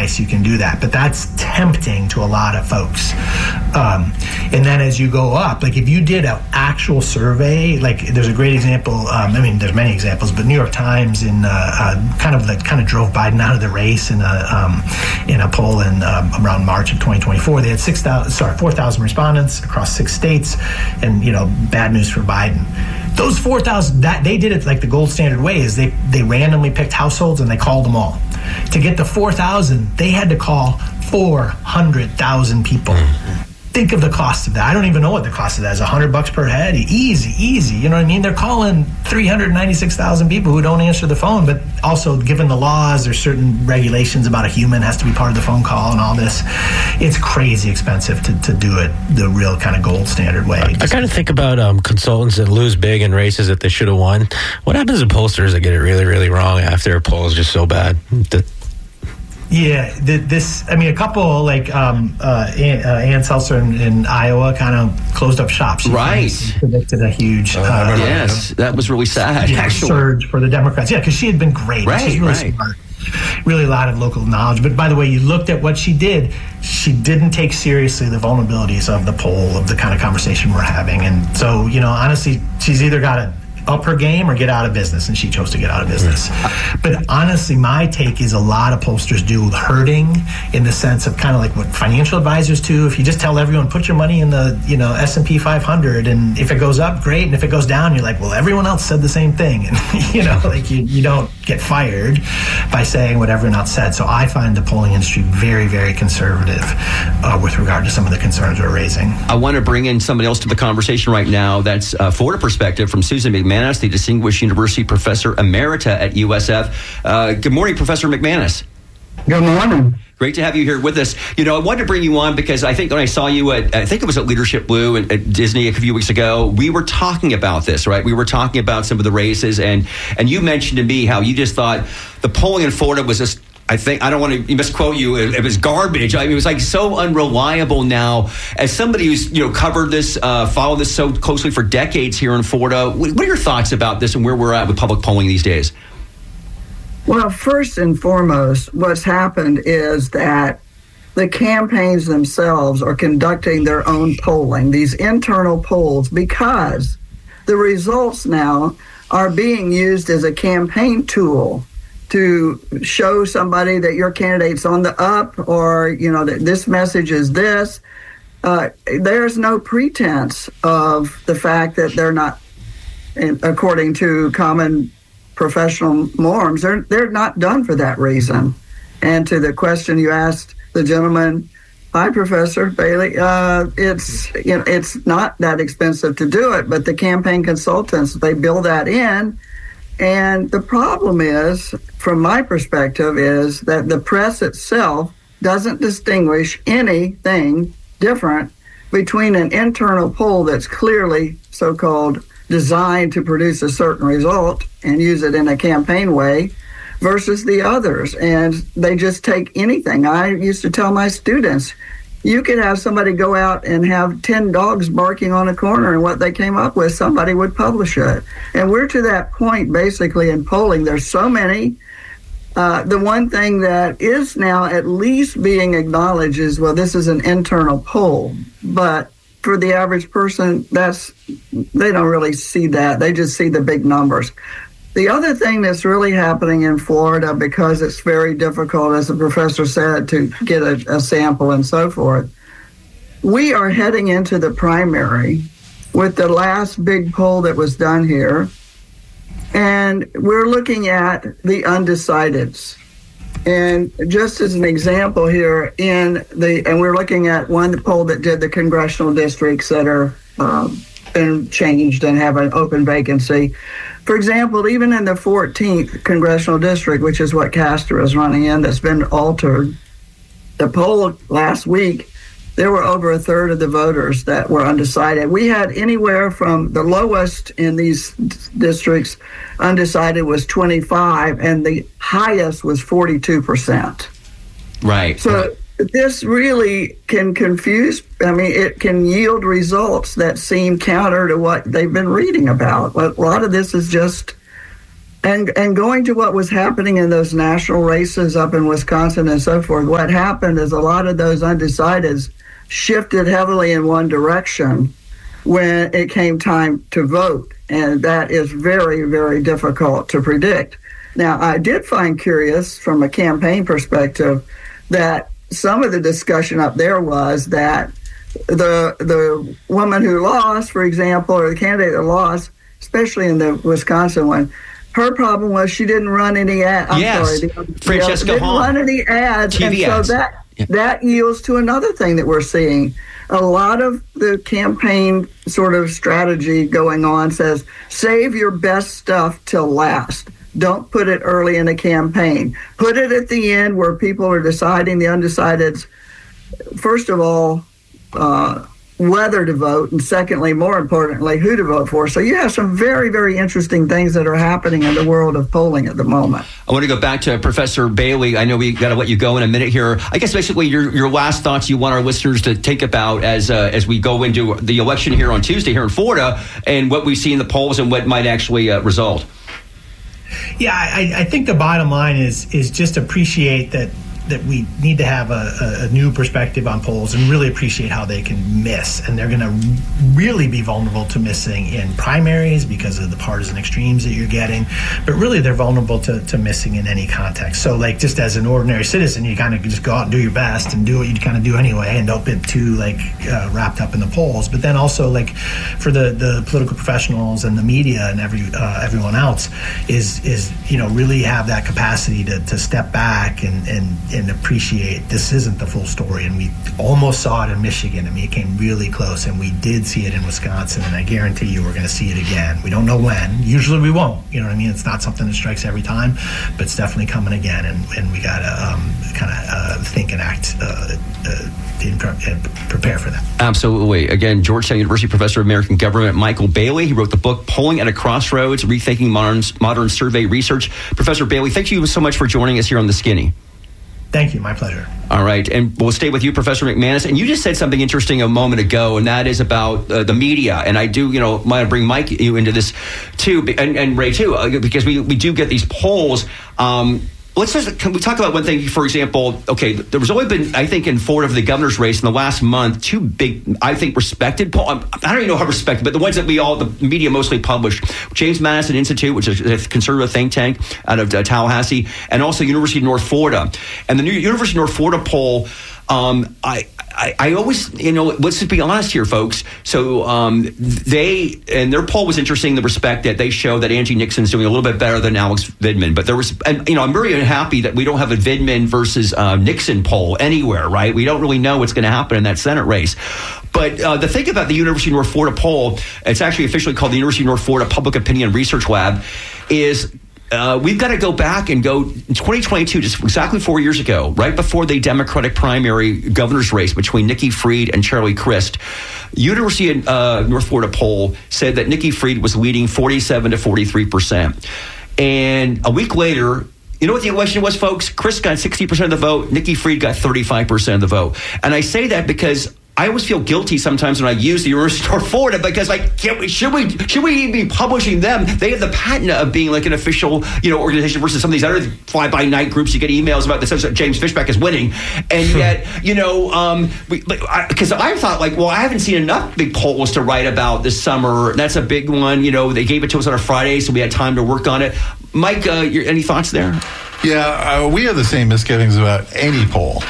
price, you can do that. But that's tempting to a lot of folks. And then as you go up, like if you did an actual survey, like there's a great example. There's many examples, but New York Times kind of drove Biden out of the race in a poll in around March of 2024. They had 4,000 respondents across 6 states, and bad news for Biden. Those 4,000, that they did it like the gold standard way is they randomly picked households and they called them all. To get the 4,000, they had to call 400,000 people. Think of the cost of that. I don't even know what the cost of that is. $100 per head, easy. You know what I mean? They're calling 396,000 people who don't answer the phone. But also, given the laws, there's certain regulations about a human has to be part of the phone call and all this. It's crazy expensive to do it the real kind of gold standard way. I kind of think about consultants that lose big in races that they should have won. What happens to pollsters that get it really, really wrong after a poll is just so bad? Yeah, a couple like Ann Seltzer in Iowa kind of closed up shop. She predicted a huge that was really sad. Actually, surge for the Democrats. Yeah, because she had been great. She's really smart. Really a lot of local knowledge. But by the way, you looked at what she did. She didn't take seriously the vulnerabilities of the poll, of the kind of conversation we're having. And so, honestly, she's either got to up her game or get out of business, and she chose to get out of business. But honestly, my take is a lot of pollsters do hurting in the sense of kind of like what financial advisors do. If you just tell everyone, put your money in the S&P 500, and if it goes up, great, and if it goes down, you're like, well, everyone else said the same thing, and like you don't get fired by saying what everyone else said. So I find the polling industry very, very conservative with regard to some of the concerns we're raising. I want to bring in somebody else to the conversation right now. That's Florida Perspective from Susan McManus, the Distinguished University Professor Emerita at USF. Good morning, Professor McManus. Good morning. Great to have you here with us. I wanted to bring you on because I think when I saw you I think it was at Leadership Blue at Disney a few weeks ago, we were talking about this, right? We were talking about some of the races, and you mentioned to me how you just thought the polling in Florida was just, I don't want to misquote you, it was garbage. I mean, it was like so unreliable now. As somebody who's covered this, followed this so closely for decades here in Florida, what are your thoughts about this and where we're at with public polling these days? Well, first and foremost, what's happened is that the campaigns themselves are conducting their own polling, these internal polls, because the results now are being used as a campaign tool to show somebody that your candidate's on the up, or, that this message is this. There's no pretense of the fact that they're not, according to common professional norms, they're not done for that reason. And to the question you asked the gentleman, hi, Professor Bailey, it's not that expensive to do it, but the campaign consultants, they bill that in. And the problem is, from my perspective, is that the press itself doesn't distinguish anything different between an internal poll that's clearly so-called designed to produce a certain result and use it in a campaign way versus the others. And they just take anything. I used to tell my students, you could have somebody go out and have 10 dogs barking on a corner, and what they came up with, somebody would publish it. And we're to that point, basically, in polling. There's so many. The one thing that is now at least being acknowledged is, well, this is an internal poll. But for the average person, they don't really see that. They just see the big numbers. The other thing that's really happening in Florida, because it's very difficult, as the professor said, to get a sample and so forth, we are heading into the primary with the last big poll that was done here, and we're looking at the undecideds. And just as an example here, and we're looking at one poll that did the congressional districts that are been changed and have an open vacancy. For example, even in the 14th congressional district, which is what Castor is running in, that's been altered, the poll last week, there were over a third of the voters that were undecided. We had anywhere from the lowest in these districts, undecided was 25, and the highest was 42%. Right. So this really can confuse, it can yield results that seem counter to what they've been reading about. But a lot of this is just And going to what was happening in those national races up in Wisconsin and so forth, what happened is a lot of those undecideds shifted heavily in one direction when it came time to vote. And that is very, very difficult to predict. Now, I did find curious from a campaign perspective that some of the discussion up there was that the woman who lost, for example, or the candidate that lost, especially in the Wisconsin one, her problem was she didn't run any ads. Francesca didn't Hahn. run any ads. TV and so ads. that yields to another thing that we're seeing. A lot of the campaign sort of strategy going on says, save your best stuff till last. Don't put it early in a campaign. Put it at the end where people are deciding, the undecideds, first of all, whether to vote, and secondly, more importantly, who to vote for. So you have some very, very interesting things that are happening in the world of polling at the moment. I want to go back to Professor Bailey. I know we got to let you go in a minute here. I guess basically your last thoughts you want our listeners to think about as we go into the election here on Tuesday here in Florida and what we see in the polls and what might actually result. Yeah, I think the bottom line is just appreciate that we need to have a new perspective on polls and really appreciate how they can miss. And they're going to really be vulnerable to missing in primaries because of the partisan extremes that you're getting. But really, they're vulnerable to missing in any context. So, like, just as an ordinary citizen, you kind of just go out and do your best and do what you kind of do anyway and don't get too, wrapped up in the polls. But then also, for the political professionals and the media and everyone else is really have that capacity to step back and appreciate this isn't the full story. And we almost saw it in Michigan. I mean, it came really close, and we did see it in Wisconsin, and I guarantee you we're going to see it again. We don't know when. Usually we won't. You know what I mean? It's not something that strikes every time, but it's definitely coming again, and we got to kind of think and act and prepare for that. Absolutely. Again, Georgetown University Professor of American Government Michael Bailey. He wrote the book Polling at a Crossroads, Rethinking Modern Survey Research. Professor Bailey, thank you so much for joining us here on The Skinny. Thank you. My pleasure. All right. And we'll stay with you, Professor McManus. And you just said something interesting a moment ago, and that is about the media. And I do, want to bring Mike you into this too, and Ray too, because we do get these polls. Can we talk about one thing, for example? Okay, there was only been, I think, in Florida for the governor's race in the last month, two big, I think, respected polls. I don't even know how respected, but the ones that the media mostly published. James Madison Institute, which is a conservative think tank out of Tallahassee, and also University of North Florida. And the new University of North Florida poll, I always, let's just be honest here, folks. So their poll was interesting in the respect that they show that Angie Nixon's doing a little bit better than Alex Vidman. But there was, I'm very unhappy that we don't have a Vidman versus Nixon poll anywhere, right? We don't really know what's going to happen in that Senate race. But the thing about the University of North Florida poll, it's actually officially called the University of North Florida Public Opinion Research Lab, is we've got to go back and go in 2022, just exactly 4 years ago, right before the Democratic primary governor's race between Nikki Fried and Charlie Crist. University of North Florida poll said that Nikki Fried was leading 47 to 43%. And a week later, you know what the election was, folks? Crist got 60% of the vote. Nikki Fried got 35% of the vote. And I say that because I always feel guilty sometimes when I use the University of North Florida because, should we even be publishing them? They have the patent of being like an official, organization versus some of these other fly-by-night groups. You get emails about this that James Fishback is winning, and yet, because I thought I haven't seen enough big polls to write about this summer. That's a big one. They gave it to us on a Friday, so we had time to work on it. Mike, any thoughts there? Yeah, we have the same misgivings about any poll.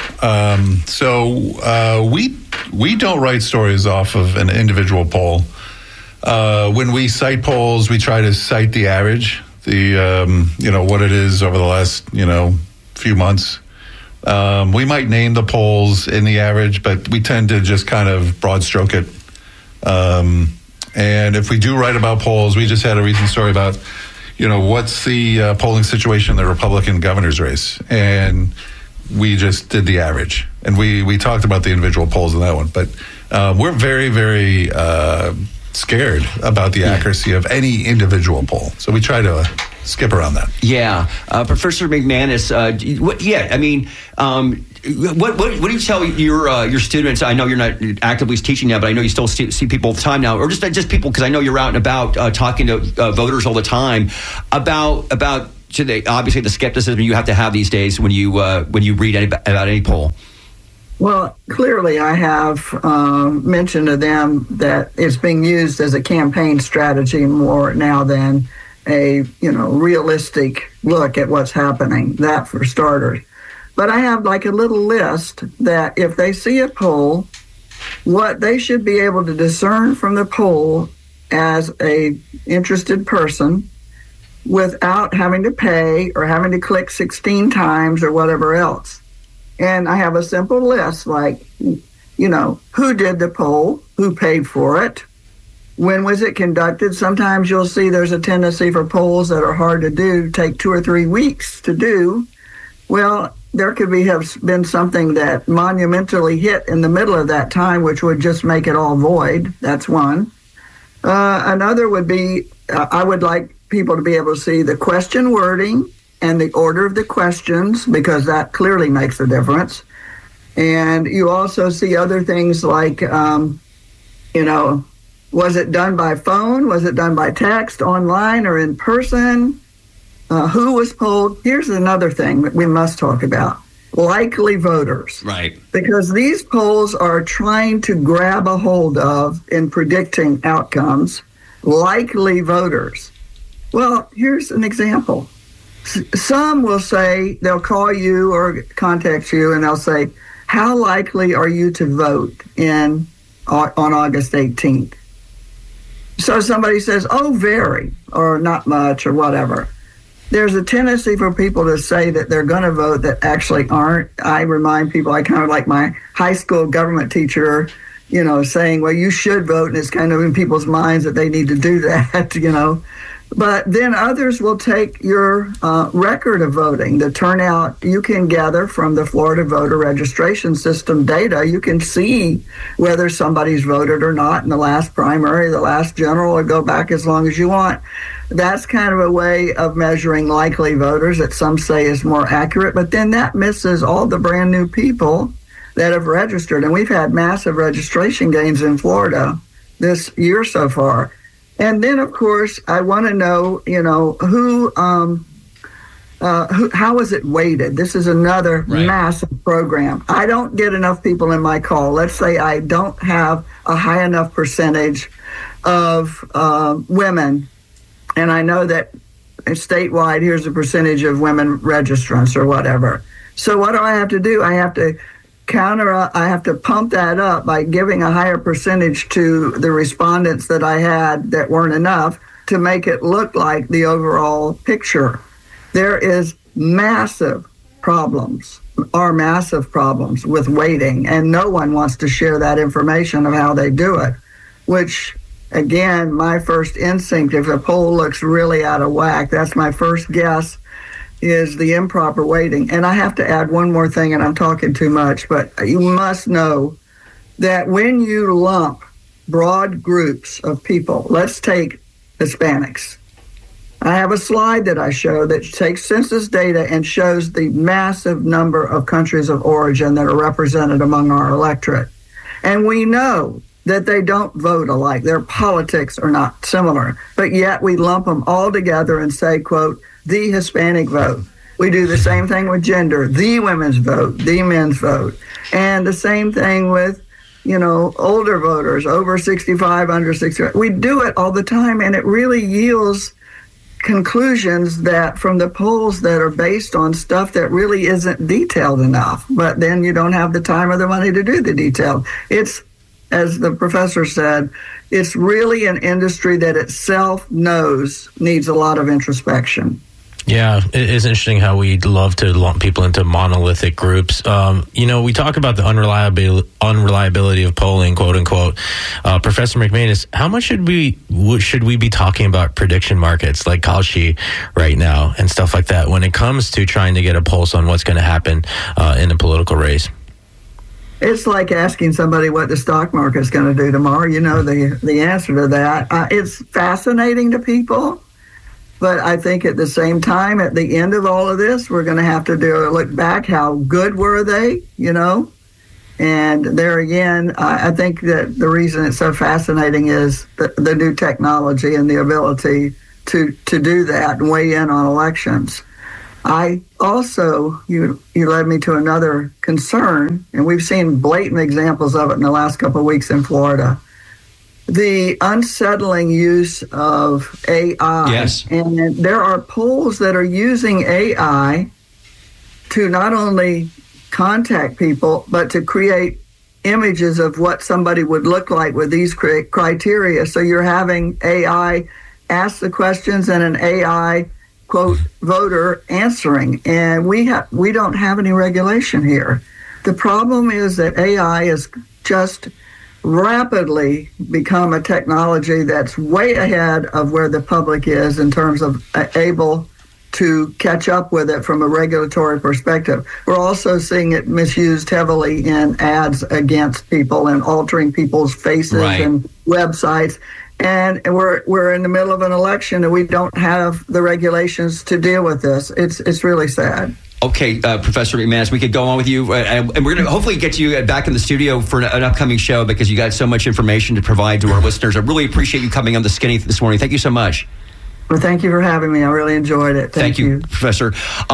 We don't write stories off of an individual poll. When we cite polls, we try to cite the average, what it is over the last, few months. We might name the polls in the average, but we tend to just kind of broad stroke it. And if we do write about polls, we just had a recent story about, what's the polling situation in the Republican governor's race? And we just did the average. And we talked about the individual polls in that one. But we're very, very scared about the accuracy of any individual poll. So we try to skip around that. Yeah. Professor McManus, what do you tell your students? I know you're not actively teaching now, but I know you still see people all the time now, or just people, because I know you're out and about talking to voters all the time about obviously the skepticism you have to have these days when you read about any poll. Well, clearly I have mentioned to them that it's being used as a campaign strategy more now than a realistic look at what's happening, that for starters. But I have like a little list that if they see a poll, what they should be able to discern from the poll as a interested person without having to pay or having to click 16 times or whatever else. And I have a simple list like, who did the poll, who paid for it, when was it conducted. Sometimes you'll see there's a tendency for polls that are hard to do, take 2 or 3 weeks to do. Well, there could have been something that monumentally hit in the middle of that time, which would just make it all void. That's one. Another would be, I would like people to be able to see the question wording and the order of the questions, because that clearly makes a difference. And you also see other things like, was it done by phone? Was it done by text, online, or in person? Who was polled? Here's another thing that we must talk about. Likely voters. Right. Because these polls are trying to grab a hold of in predicting outcomes. Likely voters. Well, here's an example. Some will say, they'll call you or contact you and they'll say, how likely are you to vote on August 18th? So somebody says, oh, very, or not much, or whatever. There's a tendency for people to say that they're going to vote that actually aren't. I remind people, I kind of like my high school government teacher, saying, well, you should vote, and it's kind of in people's minds that they need to do that, But then others will take your record of voting, the turnout you can gather from the Florida voter registration system data. You can see whether somebody's voted or not in the last primary, the last general, or go back as long as you want. That's kind of a way of measuring likely voters that some say is more accurate, but then that misses all the brand new people that have registered. And we've had massive registration gains in Florida this year so far. And then, of course, I want to know, how is it weighted? This is another massive program. I don't get enough people in my call. Let's say I don't have a high enough percentage of women, and I know that statewide, here's the percentage of women registrants or whatever. So what do I have to do? I have to I have to pump that up by giving a higher percentage to the respondents that I had that weren't enough to make it look like the overall picture. There is massive problems with weighting, and no one wants to share that information of how they do it, which, again, my first instinct, if a poll looks really out of whack, that's my first guess, is the improper weighting. And I have to add one more thing, and I'm talking too much, but you must know that when you lump broad groups of people, let's take Hispanics. I have a slide that I show that takes census data and shows the massive number of countries of origin that are represented among our electorate. And we know that they don't vote alike. Their politics are not similar, but yet we lump them all together and say, quote, the Hispanic vote. We do the same thing with gender, the women's vote, the men's vote. And the same thing with, older voters, over 65, under 65. We do it all the time, and it really yields conclusions that from the polls that are based on stuff that really isn't detailed enough. But then you don't have the time or the money to do the detail. It's, as the professor said, it's really an industry that itself knows needs a lot of introspection. Yeah, it is interesting how we love to lump people into monolithic groups. We talk about the unreliability of polling, quote unquote. Professor McManus, how much should we be talking about prediction markets like Kalshi right now and stuff like that when it comes to trying to get a pulse on what's going to happen in a political race? It's like asking somebody what the stock market is going to do tomorrow. You know the answer to that. It's fascinating to people. But I think at the same time, at the end of all of this, we're going to have to do a look back. How good were they, And there again, I think that the reason it's so fascinating is the new technology and the ability to do that and weigh in on elections. I also, you led me to another concern, and we've seen blatant examples of it in the last couple of weeks in Florida. The unsettling use of AI. Yes. And there are polls that are using AI to not only contact people, but to create images of what somebody would look like with these criteria. So you're having AI ask the questions and an AI, quote, voter answering. And we don't have any regulation here. The problem is that AI is just rapidly become a technology that's way ahead of where the public is in terms of able to catch up with it from a regulatory perspective. We're also seeing it misused heavily in ads against people and altering people's faces and websites. And we're in the middle of an election and we don't have the regulations to deal with this. It's really sad. Okay, Professor McManus, we could go on with you, and we're going to hopefully get you back in the studio for an upcoming show because you got so much information to provide to our listeners. I really appreciate you coming on the Skinny this morning. Thank you so much. Well, thank you for having me. I really enjoyed it. Thank you, Professor.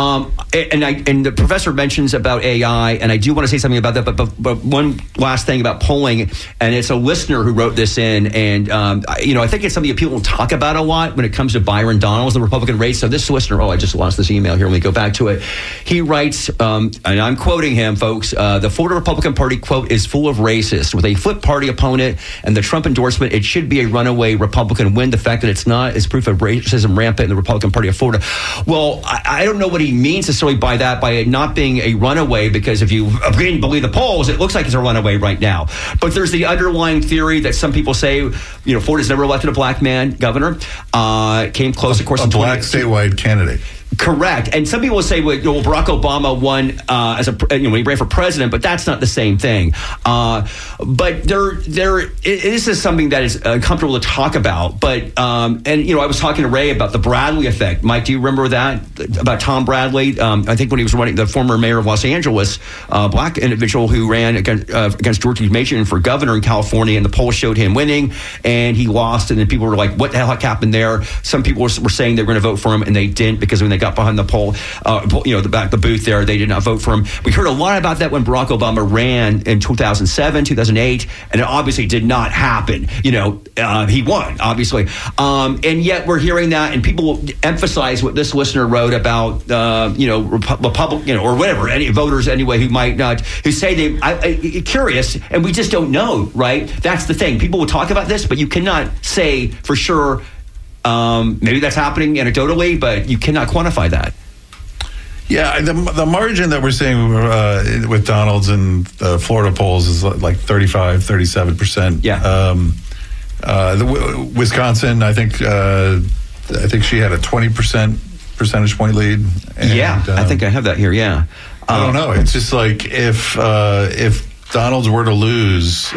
And the professor mentions about AI, and I do want to say something about that. But one last thing about polling, and it's a listener who wrote this in, and I think it's something that people don't talk about a lot when it comes to Byron Donalds, the Republican race. So this listener, I just lost this email here. Let me go back to it. He writes, and I'm quoting him, folks. The Florida Republican Party, quote, is full of racists. With a flip party opponent and the Trump endorsement, it should be a runaway Republican win. The fact that it's not is proof of racism rampant in the Republican Party of Florida. Well, I don't know what he means necessarily by that, by it not being a runaway, because if you again believe the polls, it looks like it's a runaway right now. But there's the underlying theory that some people say, Florida's never elected a black man governor. Came close, of course, a black statewide candidate. Correct. And some people say, well, Barack Obama won when he ran for president, but that's not the same thing. But this is something that is uncomfortable to talk about. But I was talking to Ray about the Bradley effect. Mike, do you remember that about Tom Bradley? I think when he was running, the former mayor of Los Angeles, black individual who ran against George Mason for governor in California, and the polls showed him winning, and he lost. And then people were like, "What the heck happened there?" Some people were saying they were going to vote for him, and they didn't, because when they got behind the the booth there, they did not vote for him. We heard a lot about that when Barack Obama ran in 2007, 2008, and it obviously did not happen. He won, obviously. And yet we're hearing that, and people emphasize what this listener wrote about, Republican, or whatever, any voters anyway, who might not, who say they, curious, and we just don't know, right? That's the thing. People will talk about this, but you cannot say for sure. Maybe that's happening anecdotally, but you cannot quantify that. Yeah, the margin that we're seeing with Donalds and the Florida polls is like 35, 37%. Yeah. The Wisconsin, I think she had a 20% percentage point lead. And, I think I have that here. Yeah. I don't know. It's just like if Donalds were to lose,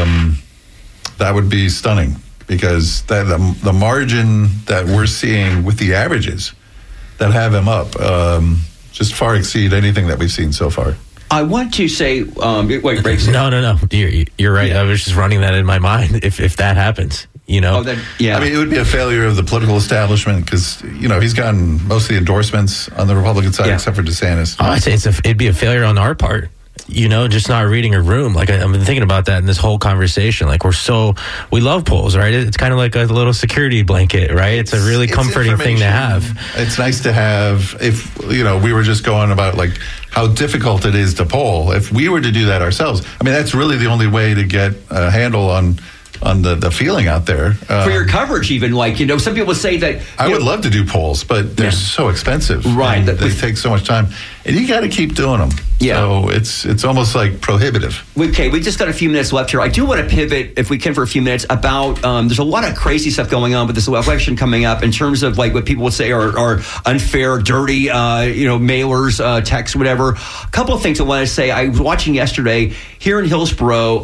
that would be stunning. Because the margin that we're seeing with the averages that have him up just far exceed anything that we've seen so far. I want to say, wait, Ray. No. You're right. Yeah. I was just running that in my mind. If that happens, yeah. I mean, it would be a failure of the political establishment because he's gotten most of the endorsements on the Republican side except for DeSantis. I'd say it'd be a failure on our part. Just not reading a room. Like I've been thinking about that in this whole conversation. Like we love polls, right? It's kind of like a little security blanket, right? It's a really comforting thing to have. It's nice to have. If we were just going about like how difficult it is to poll. If we were to do that ourselves, I mean, that's really the only way to get a handle on the feeling out there. For your coverage, even, some people say that... I would love to do polls, but they're so expensive. Right. They take so much time. and you got to keep doing them. Yeah. So it's almost like prohibitive. Okay, we just got a few minutes left here. I do want to pivot, if we can, for a few minutes about there's a lot of crazy stuff going on with this election coming up in terms of like what people would say are unfair, dirty, mailers, texts, whatever. A couple of things I want to say. I was watching yesterday here in Hillsborough,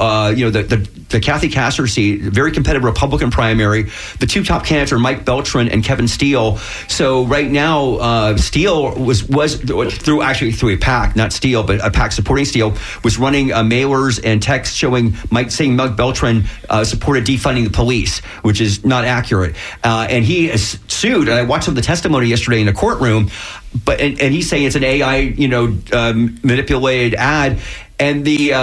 the Kathy Castor seat, very competitive Republican primary. The two top candidates are Mike Beltran and Kevin Steele. So right now, Steele was through a PAC, not Steele, but a PAC supporting Steele, was running mailers and texts saying Mike Beltran supported defunding the police, which is not accurate. And he is sued. And I watched some of the testimony yesterday in the courtroom, and he's saying it's an AI, manipulated ad. And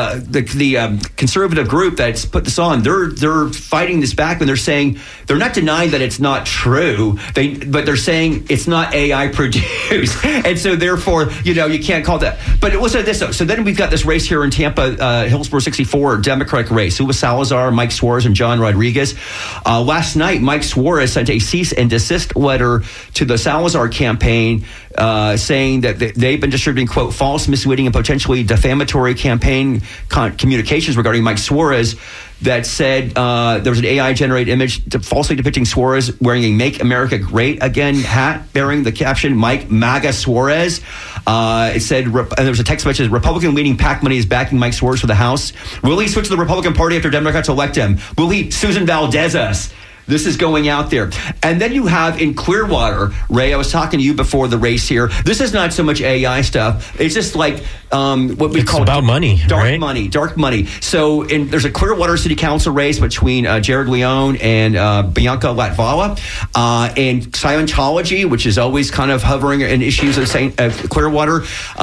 the conservative group that's put this on, they're fighting this back when they're saying they're not denying that it's not true. But they're saying it's not AI produced, and so therefore you can't call that. But it was this. So then we've got this race here in Tampa, Hillsborough 64 Democratic race. Luis Salazar, Mike Suarez, and John Rodriguez. Last night, Mike Suarez sent a cease and desist letter to the Salazar campaign, saying that they've been distributing, quote, false, misleading, and potentially defamatory campaign communications regarding Mike Suarez that said there was an AI-generated image falsely depicting Suarez wearing a Make America Great Again hat bearing the caption, Mike MAGA Suarez. It said, and there was a text message, Republican-leading PAC money is backing Mike Suarez for the House. Will he switch to the Republican Party after Democrats elect him? Will he Susan Valdez us? This is going out there. And then you have in Clearwater, Ray, I was talking to you before the race here. This is not so much AI stuff. It's just like what we call about money, dark money. So there's a Clearwater City Council race between Jared Leone and Bianca Latvala. And Scientology, which is always kind of hovering in issues of Clearwater.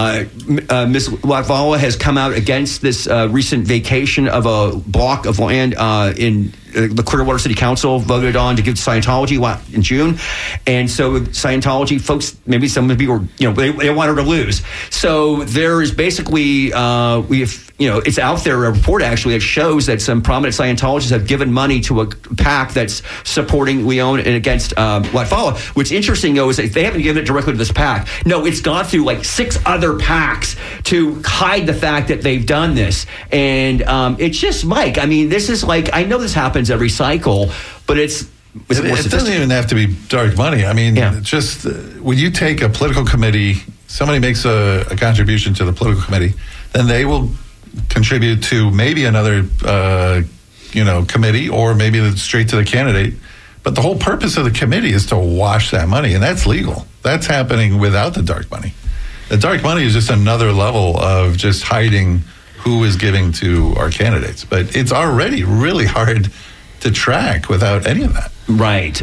Ms. Latvala has come out against this recent vacation of a block of land in the Clearwater City Council voted on to give to Scientology in June. And so Scientology folks, maybe some of the people, they want her to lose. So there is basically, it's out there, a report actually that shows that some prominent Scientologists have given money to a PAC that's supporting Leone and against Latvala. What's interesting, though, is that they haven't given it directly to this PAC. No, it's gone through like 6 other PACs to hide the fact that they've done this. And it's just, Mike, I mean, this is like, I know this happens every cycle, but it doesn't even have to be dark money. I mean, just when you take a political committee, somebody makes a contribution to the political committee, then they will contribute to maybe another committee, or maybe straight to the candidate. But the whole purpose of the committee is to wash that money, and that's legal. That's happening without the dark money. The dark money is just another level of just hiding who is giving to our candidates. But it's already really hard to track without any of that. Right.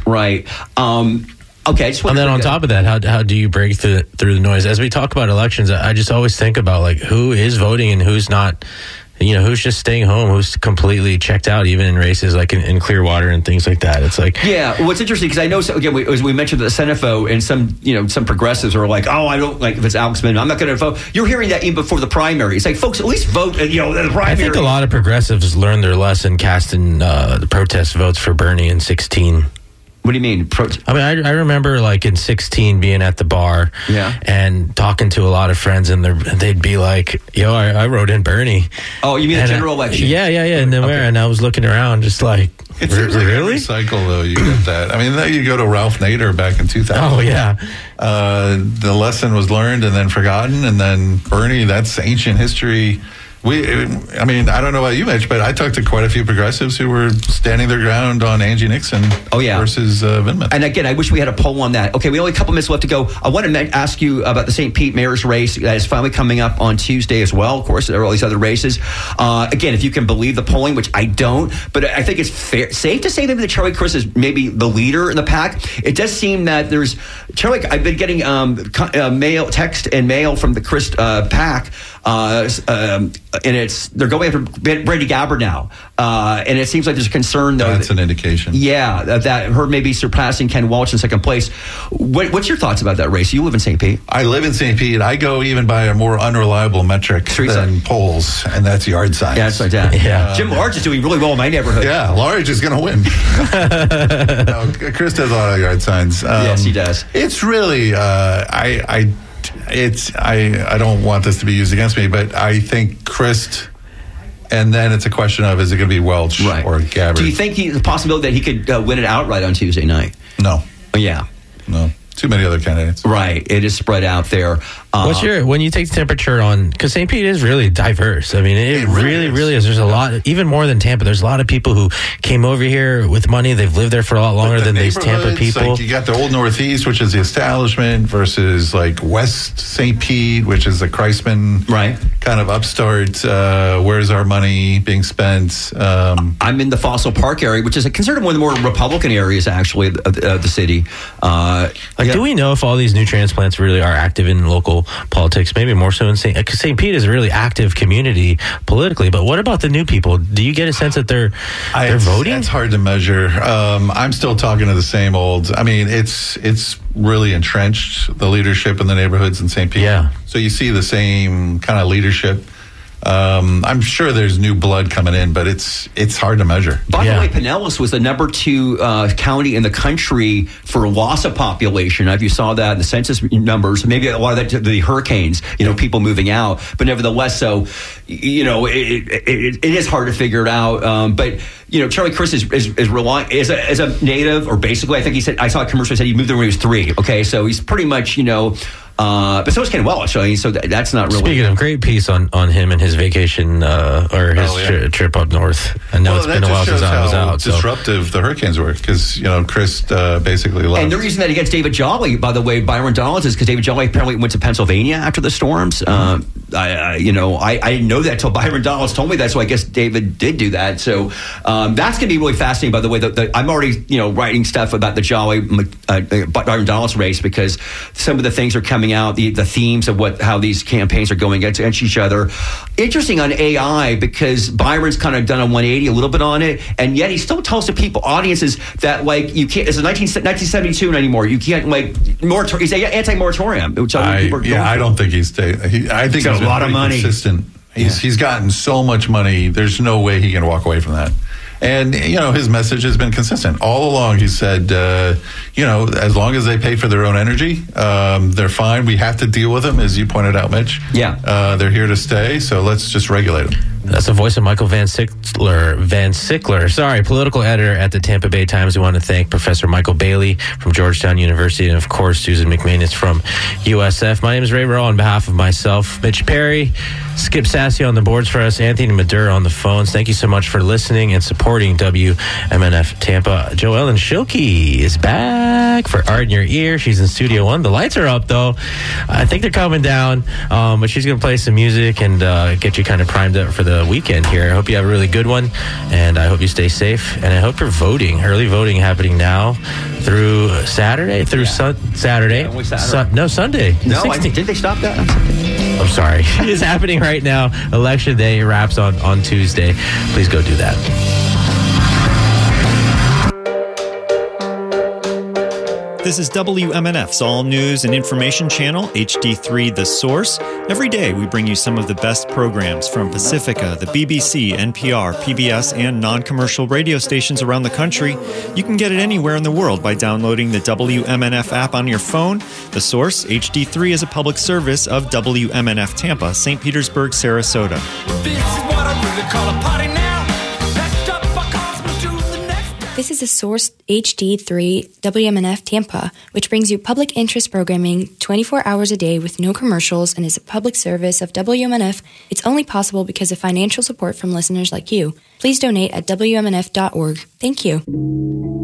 Okay. And then on top of that, how do you break through the noise? As we talk about elections, I just always think about like who is voting and who's not. Who's just staying home, who's completely checked out, even in races like in Clearwater and things like that. It's like, yeah. What's interesting, because I know, again, as we mentioned the Senefo, and some progressives are like, oh, I don't like if it's Alex Min, I'm not going to vote. You're hearing that even before the primary. It's like, folks, at least vote. The primary. I think a lot of progressives learned their lesson casting the protest votes for Bernie in 2016. What do you mean? I remember like in 2016 being at the bar and talking to a lot of friends, and they'd be like, yo, I wrote in Bernie. Oh, you mean the general election? Yeah. And I was looking around just like, it seems like every cycle, though, you get that. I mean, then you go to Ralph Nader back in 2000. Oh, yeah. The lesson was learned and then forgotten, and then Bernie, that's ancient history. I don't know about you, Mitch, but I talked to quite a few progressives who were standing their ground on Angie Nixon versus Vindman. And again, I wish we had a poll on that. Okay, we only a couple minutes left to go. I want to ask you about the St. Pete mayor's race that is finally coming up on Tuesday as well. Of course, there are all these other races. Again, if you can believe the polling, which I don't, but I think it's safe to say that Charlie Crist is maybe the leader in the PAC. It does seem that there's Charlie. I've been getting text and mail from the Crist PAC. And they're going after Brady Gabbard now, and it seems like there's a concern though. That's an indication. Yeah, that her maybe surpassing Ken Walsh in second place. What's your thoughts about that race? You live in St. Pete. I live in St. Pete. I go even by a more unreliable metric than polls, and that's yard signs. Yeah, that's like that. Yeah. Jim Large is doing really well in my neighborhood. Yeah, Large is going to win. No, Chris does a lot of yard signs. Yes, he does. It's really I don't want this to be used against me, but I think Christ, and then it's a question of, is it going to be Welch or Gabbard? Do you think the possibility that he could win it outright on Tuesday night? No. Yeah. No. Too many other candidates. Right. It is spread out there. When you take the temperature on, because St. Pete is really diverse. I mean, it really is. There's a lot, even more than Tampa. There's a lot of people who came over here with money. They've lived there for a lot longer than these Tampa people. Like you got the old Northeast, which is the establishment, versus like West St. Pete, which is the Kreisman kind of upstart. Where's our money being spent? I'm in the Fossil Park area, which is considered one of the more Republican areas, actually, of the city. Do we know if all these new transplants really are active in local politics? Maybe more so in St. Pete is a really active community politically, but what about the new people? Do you get a sense that they're voting? It's hard to measure. I'm still talking to the same old. I mean, it's really entrenched, the leadership in the neighborhoods in St. Pete. Yeah. So you see the same kind of leadership. I'm sure there's new blood coming in, but it's hard to measure. By the way, Pinellas was the number 2 county in the country for loss of population. If you saw that in the census numbers, maybe a lot of that the hurricanes, people moving out, but nevertheless, so it is hard to figure it out. But Charlie Crist is relying as a native, or basically, I think he said, I saw a commercial that said he moved there when he was 3. Okay, so he's pretty much but so is Ken Welch. So that's not really. Speaking of, great piece on him and his vacation or his trip up north. I know it's been a while since I was out. Disruptive the Hurricanes were, because Christ basically left. And the reason that against David Jolly, by the way, Byron Donalds, is because David Jolly apparently went to Pennsylvania after the storms. I didn't know that until Byron Donalds told me that. So I guess David did do that. So that's going to be really fascinating. By the way, I'm already writing stuff about the Jolly Byron Donalds race, because some of the things are coming out, the themes of how these campaigns are going against each other. Interesting on AI, because Byron's kind of done a 180 a little bit on it, and yet he still tells the audiences that you can't. It's 1972 anymore. You can't he's anti-moratorium, which I don't think he's I think he's got a lot of money. Consistent. He's gotten so much money. There's no way he can walk away from that. And, his message has been consistent. All along, he said, as long as they pay for their own energy, they're fine. We have to deal with them, as you pointed out, Mitch. Yeah. They're here to stay, so let's just regulate them. That's the voice of Michael Van Sickler. Political editor at the Tampa Bay Times. We want to thank Professor Michael Bailey from Georgetown University, and, of course, Susan McManus from USF. My name is Ray Burrell. On behalf of myself, Mitch Perry, Skip Sassy on the boards for us, Anthony Madura on the phones. Thank you so much for listening and supporting WMNF Tampa. Joellen Schilke is back for Art in Your Ear. She's in Studio One. The lights are up, though. I think they're coming down, but she's going to play some music and get you kind of primed up for the weekend here. I hope you have a really good one, and I hope you stay safe, and I hope you're voting. Early voting happening now through Saturday, Saturday. No, Sunday. No, did they stop that? I'm sorry. It's happening right now. Election day wraps on Tuesday. Please go do that. This is WMNF's all news and information channel, HD3 The Source. Every day we bring you some of the best programs from Pacifica, the BBC, NPR, PBS, and non-commercial radio stations around the country. You can get it anywhere in the world by downloading the WMNF app on your phone. The Source, HD3, is a public service of WMNF Tampa, St. Petersburg, Sarasota. This is what I really call a party now. This is the Source HD3 WMNF Tampa, which brings you public interest programming 24 hours a day with no commercials and is a public service of WMNF. It's only possible because of financial support from listeners like you. Please donate at WMNF.org. Thank you.